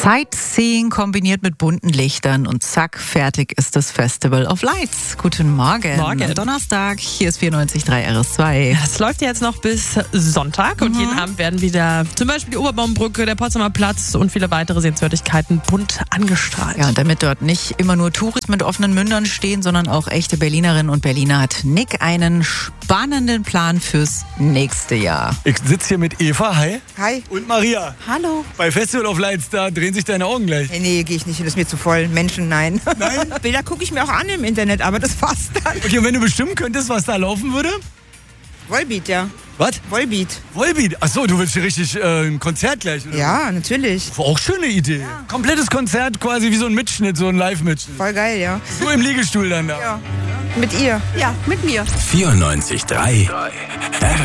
Sightseeing kombiniert mit bunten Lichtern und zack, fertig ist das Festival of Lights. Guten Morgen. Morgen. Donnerstag, hier ist 94.3 RS2. Es läuft ja jetzt noch bis Sonntag und jeden Abend werden wieder zum Beispiel die Oberbaumbrücke, der Potsdamer Platz und viele weitere Sehenswürdigkeiten bunt angestrahlt. Ja, und damit dort nicht immer nur Touris mit offenen Mündern stehen, sondern auch echte Berlinerinnen und Berliner, hat Nick einen spannenden Plan fürs nächste Jahr. Ich sitze hier mit Eva, hi. Hi. Und Maria. Hallo. Bei Festival of Lights, da drehen sich deine Augen gleich. Hey, nee, gehe ich nicht hin, das ist mir zu voll. Menschen, nein. Nein? Bilder gucke ich mir auch an im Internet, aber das war's dann. Okay, und wenn du bestimmen könntest, was da laufen würde? Volbeat, ja. Was? Volbeat. Volbeat. Achso, du willst hier richtig ein Konzert gleich, oder? Ja, natürlich. War auch schöne Idee. Ja. Komplettes Konzert, quasi wie so ein Mitschnitt, so ein Live-Mitschnitt. Voll geil, ja. So im Liegestuhl dann da. Ja. Mit ihr. Ja, mit mir. 94.3